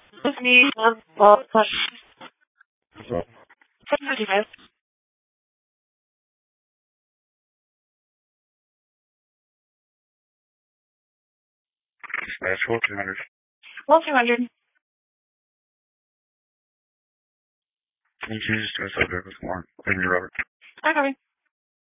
With me, well, So, 7:55. Nashville 200. Well, 200. Can you choose to a subject with more? Thank you, Robert. I copy.